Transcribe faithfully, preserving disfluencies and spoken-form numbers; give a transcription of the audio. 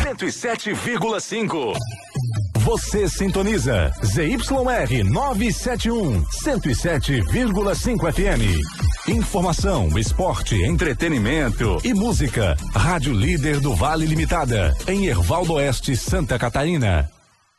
cento e sete vírgula cinco. Você sintoniza Z Y R novecentos e setenta e um, cento e sete vírgula cinco F M. Informação, esporte, entretenimento e música. Rádio Líder do Vale Limitada, em Hervaldo Oeste, Santa Catarina.